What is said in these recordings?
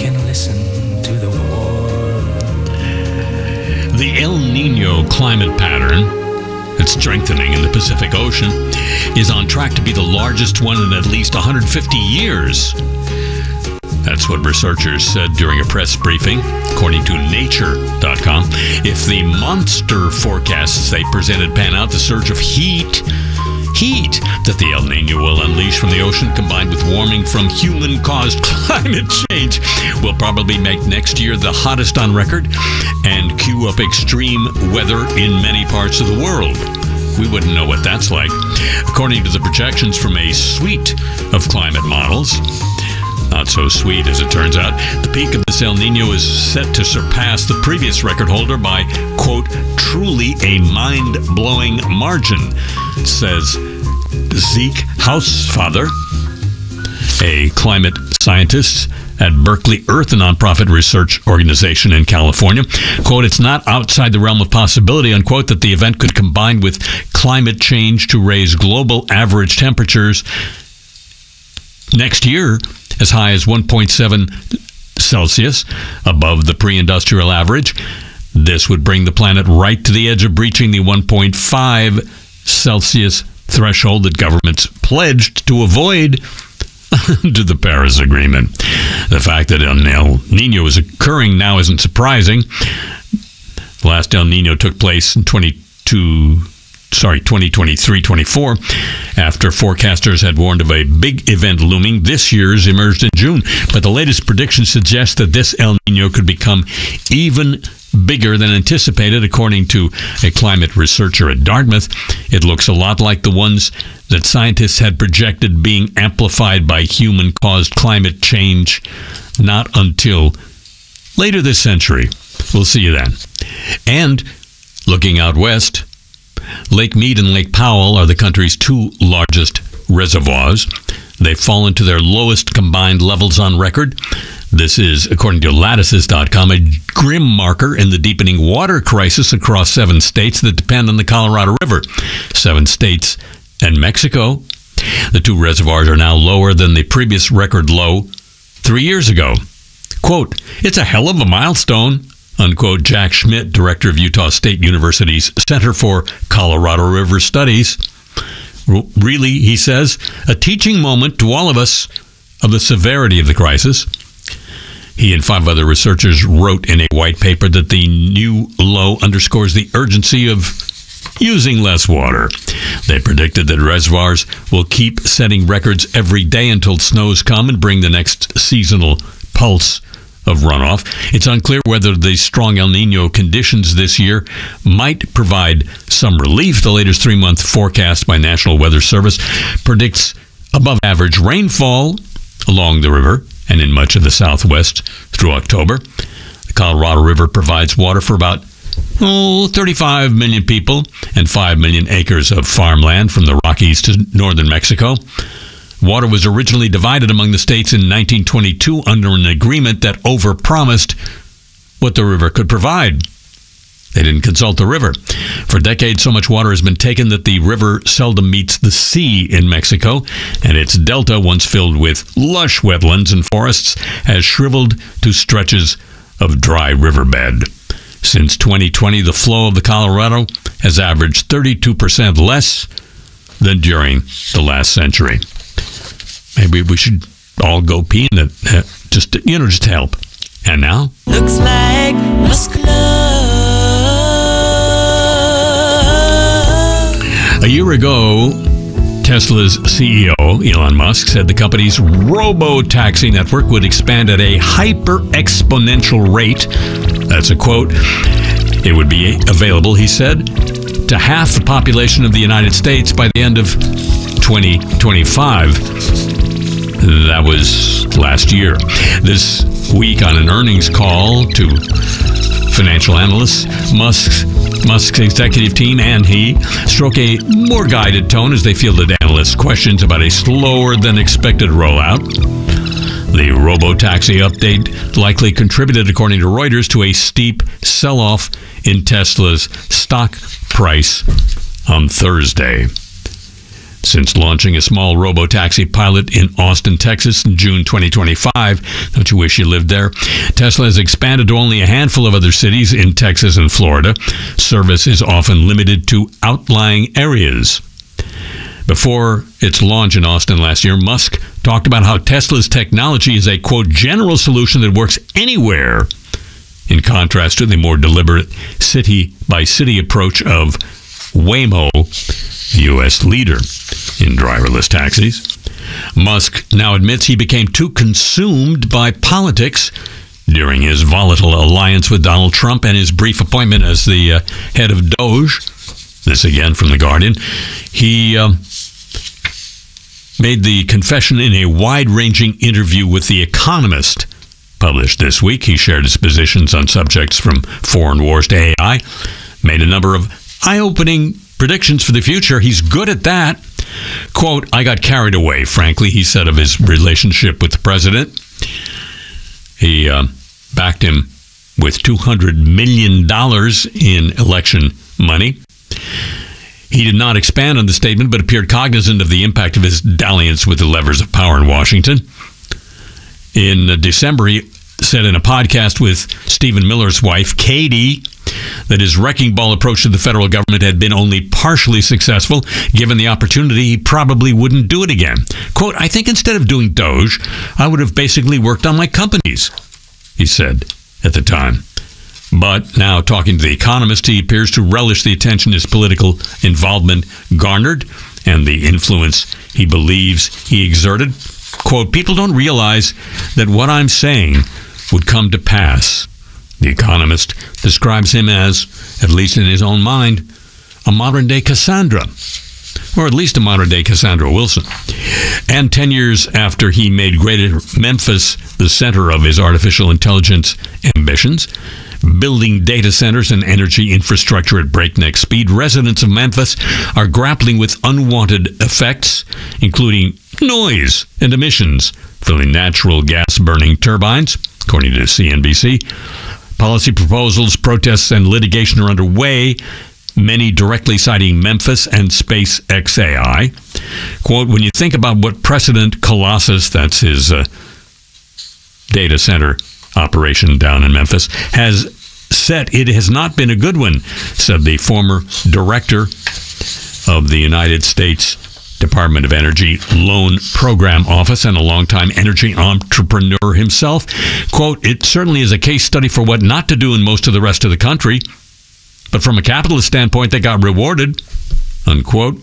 can listen to the war. The El Nino climate pattern, it's strengthening in the Pacific Ocean, is on track to be the largest one in at least 150 years. That's what researchers said during a press briefing, according to Nature.com. If the monster forecasts they presented pan out, the surge of heat that the El Nino will unleash from the ocean, combined with warming from human-caused climate change, will probably make next year the hottest on record and cue up extreme weather in many parts of the world. We wouldn't know what that's like. According to the projections from a suite of climate models, not so sweet as it turns out, the peak of this El Nino is set to surpass the previous record holder by, quote, truly a mind-blowing margin, says Zeke Hausfather, a climate scientist at Berkeley Earth, a nonprofit research organization in California. Quote, it's not outside the realm of possibility, unquote, that the event could combine with climate change to raise global average temperatures next year as high as 1.7 Celsius above the pre-industrial average. This would bring the planet right to the edge of breaching the 1.5 Celsius threshold that governments pledged to avoid under the Paris Agreement. The fact that El Nino is occurring now isn't surprising. The last El Nino took place in 2023-24, after forecasters had warned of a big event looming. This year's emerged in June, but the latest predictions suggest that this El Nino could become even bigger than anticipated, according to a climate researcher at Dartmouth. It looks a lot like the ones that scientists had projected being amplified by human-caused climate change, not until later this century. We'll see you then. And looking out west, Lake Mead and Lake Powell are the country's two largest reservoirs. They've fallen to their lowest combined levels on record. This is, according to Lattices.com, a grim marker in the deepening water crisis across 7 states that depend on the Colorado River. 7 states and Mexico. The two reservoirs are now lower than the previous record low 3 years ago. Quote, it's a hell of a milestone, unquote, Jack Schmidt, director of Utah State University's Center for Colorado River Studies. Really, he says, a teaching moment to all of us of the severity of the crisis. He and 5 other researchers wrote in a white paper that the new low underscores the urgency of using less water. They predicted that reservoirs will keep setting records every day until snows come and bring the next seasonal pulse of runoff. It's unclear whether the strong El Nino conditions this year might provide some relief. The latest 3-month forecast by National Weather Service predicts above average rainfall along the river and in much of the Southwest through October. The Colorado River provides water for about 35 million people and 5 million acres of farmland from the Rockies to northern Mexico. Water was originally divided among the states in 1922 under an agreement that overpromised what the river could provide. They didn't consult the river. For decades, so much water has been taken that the river seldom meets the sea in Mexico, and its delta, once filled with lush wetlands and forests, has shriveled to stretches of dry riverbed. Since 2020, the flow of the Colorado has averaged 32% less than during the last century. Maybe we should all go pee in it, just to help. And now, looks like a year ago, Tesla's CEO, Elon Musk, said the company's robo-taxi network would expand at a hyper-exponential rate. That's a quote. It would be available, he said, to half the population of the United States by the end of 2025. That was last year. This week on an earnings call to financial analysts, Musk's executive team and he struck a more guided tone as they fielded analysts' questions about a slower than expected rollout. The robo-taxi update likely contributed, according to Reuters, to a steep sell-off in Tesla's stock price on Thursday. Since launching a small robo-taxi pilot in Austin, Texas in June 2025, don't you wish you lived there? Tesla has expanded to only a handful of other cities in Texas and Florida. Service is often limited to outlying areas. Before its launch in Austin last year, Musk talked about how Tesla's technology is a, quote, general solution that works anywhere, in contrast to the more deliberate city-by-city approach of Waymo, U.S. leader in driverless taxis. Musk now admits he became too consumed by politics during his volatile alliance with Donald Trump and his brief appointment as the head of Doge. This again from The Guardian. He made the confession in a wide-ranging interview with The Economist, published this week. He shared his positions on subjects from foreign wars to AI, made a number of eye-opening predictions for the future. He's good at that. Quote, I got carried away, frankly, he said of his relationship with the president. He backed him with $200 million in election money. He did not expand on the statement, but appeared cognizant of the impact of his dalliance with the levers of power in Washington. In December, he said in a podcast with Stephen Miller's wife, Katie, that his wrecking ball approach to the federal government had been only partially successful. Given the opportunity, he probably wouldn't do it again. Quote, I think instead of doing Doge, I would have basically worked on my companies, he said at the time. But now, talking to The Economist, he appears to relish the attention his political involvement garnered and the influence he believes he exerted. Quote, people don't realize that what I'm saying would come to pass. The Economist describes him as, at least in his own mind, a modern-day Cassandra, or at least a modern-day Cassandra Wilson. And 10 years after he made Greater Memphis the center of his artificial intelligence ambitions, building data centers and energy infrastructure at breakneck speed, residents of Memphis are grappling with unwanted effects, including noise and emissions from the natural gas-burning turbines, according to CNBC. Policy proposals, protests, and litigation are underway, many directly citing Memphis and SpaceX AI. Quote, when you think about what Precedent Colossus, that's his data center operation down in Memphis, has said, it has not been a good one, said the former director of the United States Department of Energy Loan Program Office and a longtime energy entrepreneur himself. Quote, it certainly is a case study for what not to do in most of the rest of the country, but from a capitalist standpoint, they got rewarded, unquote.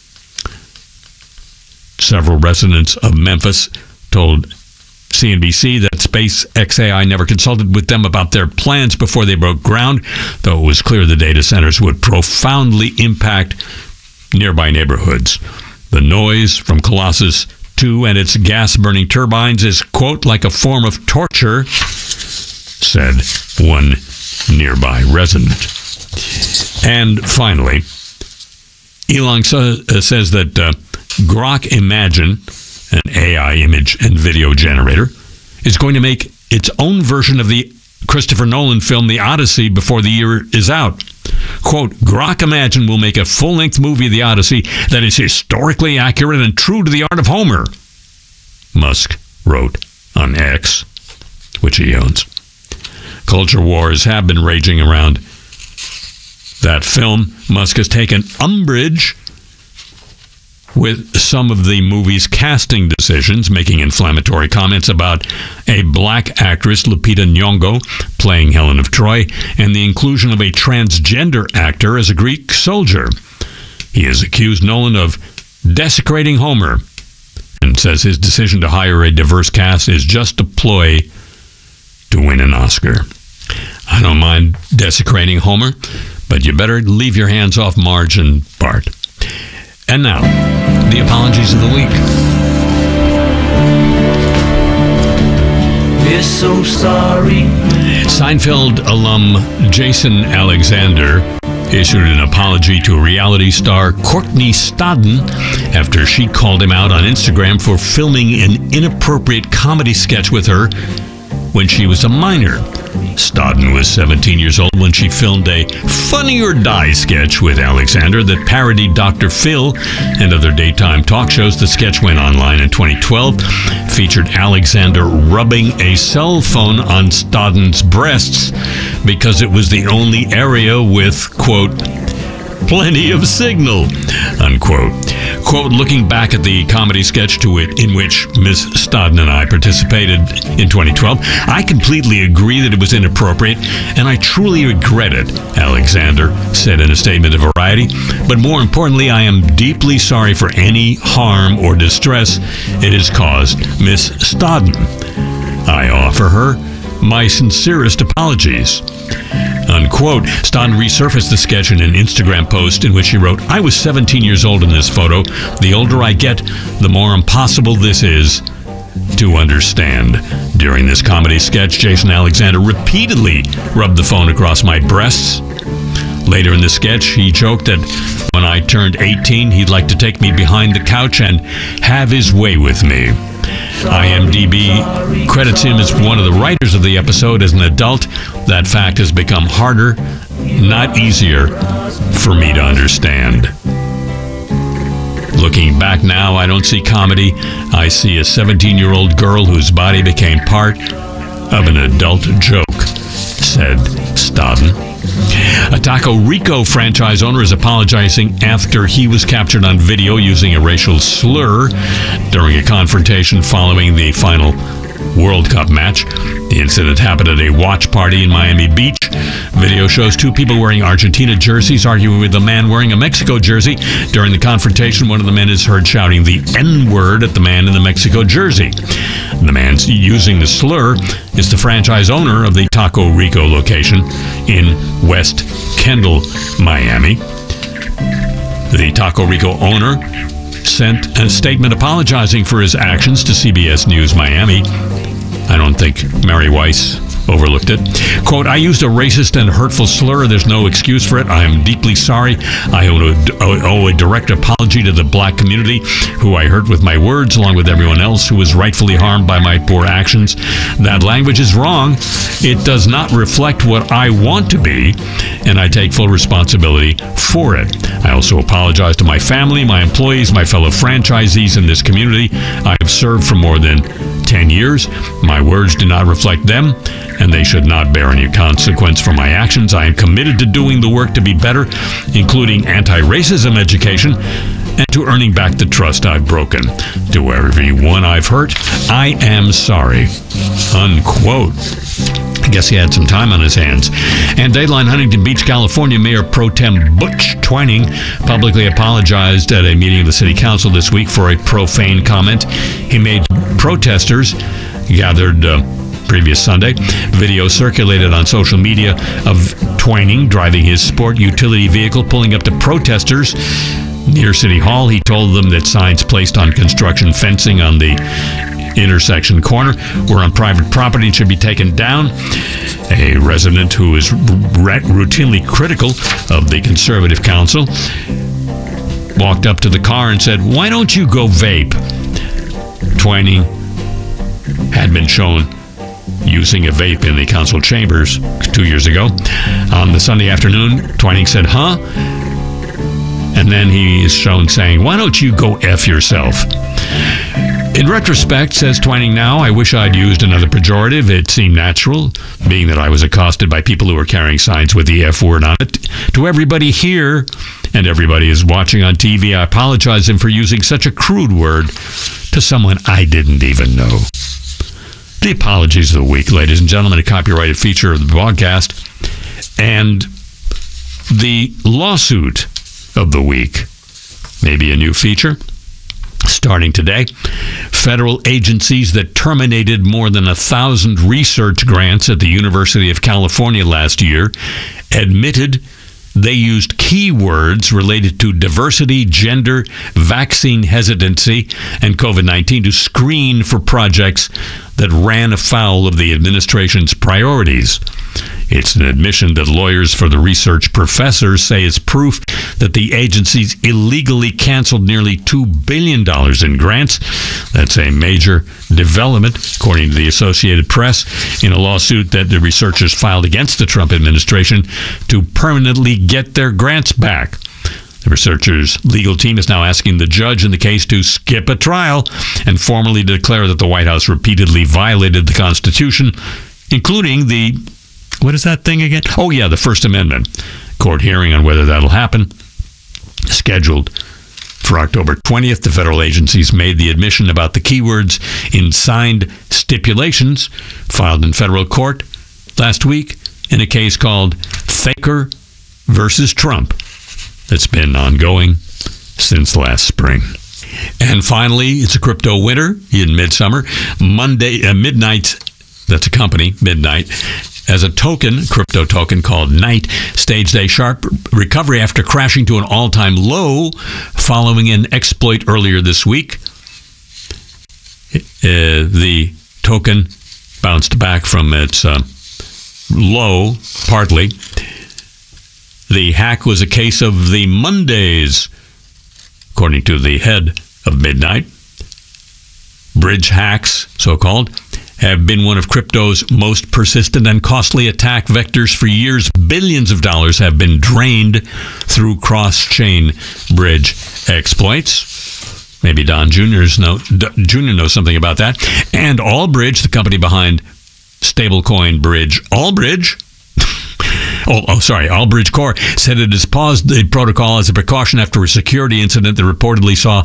Several residents of Memphis told CNBC that SpaceX AI never consulted with them about their plans before they broke ground, though it was clear the data centers would profoundly impact nearby neighborhoods. The noise from Colossus 2 and its gas-burning turbines is, quote, like a form of torture, said one nearby resident. And finally, Elon says that Grok Imagine, an AI image and video generator, is going to make its own version of the Christopher Nolan film The Odyssey before the year is out. Quote, Grok Imagine will make a full-length movie of The Odyssey that is historically accurate and true to the art of Homer, Musk wrote on X, which he owns. Culture wars have been raging around that film. Musk has taken umbrage with some of the movie's casting decisions, making inflammatory comments about a black actress, Lupita Nyong'o, playing Helen of Troy, and the inclusion of a transgender actor as a Greek soldier. He has accused Nolan of desecrating Homer and says his decision to hire a diverse cast is just a ploy to win an Oscar. I don't mind desecrating Homer, but you better leave your hands off Marge and Bart. And now, the apologies of the week. We're so sorry. Seinfeld alum Jason Alexander issued an apology to reality star Courtney Stodden after she called him out on Instagram for filming an inappropriate comedy sketch with her when she was a minor. Stodden was 17 years old when she filmed a Funny or Die sketch with Alexander that parodied Dr. Phil and other daytime talk shows. The sketch went online in 2012, featured Alexander rubbing a cell phone on Stodden's breasts because it was the only area with, quote, plenty of signal, unquote. Quote, looking back at the comedy sketch in which Miss Stodden and I participated in 2012, I completely agree that it was inappropriate, and I truly regret it, Alexander said in a statement to Variety. But more importantly, I am deeply sorry for any harm or distress it has caused Miss Stodden. I offer her my sincerest apologies, unquote. Stodden resurfaced the sketch in an Instagram post in which she wrote, I was 17 years old in this photo. The older I get, the more impossible this is to understand. During this comedy sketch, Jason Alexander repeatedly rubbed the phone across my breasts. Later in the sketch, he joked that when I turned 18, he'd like to take me behind the couch and have his way with me. IMDb credits him as one of the writers of the episode. As an adult, that fact has become harder, not easier, for me to understand. Looking back now, I don't see comedy. I see a 17-year-old girl whose body became part of an adult joke, said Stodden. A Taco Rico franchise owner is apologizing after he was captured on video using a racial slur during a confrontation following the final World Cup match. The incident happened at a watch party in Miami Beach. Video shows two people wearing Argentina jerseys arguing with a man wearing a Mexico jersey. During the confrontation, one of the men is heard shouting the N-word at the man in the Mexico jersey. The man using the slur is the franchise owner of the Taco Rico location in West Kendall, Miami. The Taco Rico owner sent a statement apologizing for his actions to CBS News Miami. I don't think Mary Weiss overlooked it. Quote, I used a racist and hurtful slur. There's no excuse for it. I am deeply sorry. I owe a direct apology to the black community who I hurt with my words, along with everyone else who was rightfully harmed by my poor actions. That language is wrong. It does not reflect what I want to be, and I take full responsibility for it. I also apologize to my family, my employees, my fellow franchisees in this community. I have served for more than 10 years. My words do not reflect them, and they should not bear any consequence for my actions. I am committed to doing the work to be better, including anti-racism education, and to earning back the trust I've broken. To everyone I've hurt, I am sorry, unquote. I guess he had some time on his hands. And Dateline Huntington Beach, California, Mayor Pro Tem Butch Twining publicly apologized at a meeting of the city council this week for a profane comment he made. Protesters gathered previous Sunday. Video circulated on social media of Twining driving his sport utility vehicle, pulling up to protesters near City Hall. He told them that signs placed on construction fencing on the intersection corner were on private property and should be taken down. A resident who is routinely critical of the Conservative Council walked up to the car and said, "Why don't you go vape?" Twining had been shown using a vape in the council chambers 2 years ago. On the Sunday afternoon, Twining said, "Huh?" And then he is shown saying, "Why don't you go F yourself?" In retrospect, says Twining now, I wish I'd used another pejorative. It seemed natural, being that I was accosted by people who were carrying signs with the F word on it. To everybody here, and everybody is watching on TV, I apologize for using such a crude word to someone I didn't even know. The apologies of the week, ladies and gentlemen, a copyrighted feature of the broadcast. And the lawsuit of the week, maybe a new feature. Starting today, federal agencies that terminated more than 1,000 research grants at the University of California last year admitted they used keywords related to diversity, gender, vaccine hesitancy, and COVID-19 to screen for projects that ran afoul of the administration's priorities. It's an admission that lawyers for the research professors say is proof that the agencies illegally canceled nearly $2 billion in grants. That's a major development, according to the Associated Press, in a lawsuit that the researchers filed against the Trump administration to permanently get their grants back. The researchers' legal team is now asking the judge in the case to skip a trial and formally declare that the White House repeatedly violated the Constitution, including the, what is that thing again? Oh, yeah, the First Amendment. Court hearing on whether that'll happen, scheduled for October 20th. The federal agencies made the admission about the keywords in signed stipulations filed in federal court last week in a case called Thaker versus Trump. That's been ongoing since last spring. And finally, it's a crypto winter in midsummer. Monday, Midnight, that's a company, Midnight, as a token, crypto token called Knight, staged a sharp recovery after crashing to an all-time low following an exploit earlier this week. The token bounced back from its low, partly. The hack was a case of the Mondays, according to the head of Midnight. Bridge hacks, so-called, have been one of crypto's most persistent and costly attack vectors for years. Billions of dollars have been drained through cross-chain bridge exploits. Maybe Don Jr. knows something about that. And Allbridge, the company behind stablecoin bridge Allbridge, Allbridge Core, said it has paused the protocol as a precaution after a security incident that reportedly saw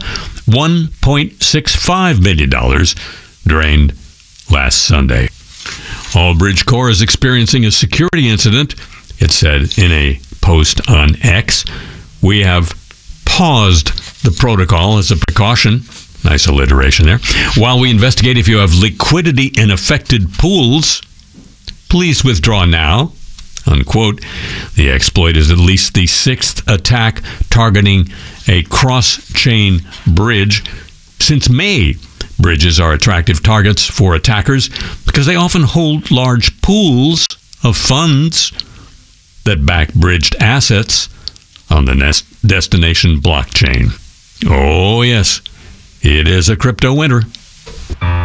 $1.65 million drained last Sunday. Allbridge Core is experiencing a security incident, it said in a post on X. We have paused the protocol as a precaution. Nice alliteration there. While we investigate if you have liquidity in affected pools, please withdraw now. Unquote. The exploit is at least the sixth attack targeting a cross-chain bridge since May. Bridges are attractive targets for attackers because they often hold large pools of funds that back bridged assets on the destination blockchain. Oh, yes, it is a crypto winter.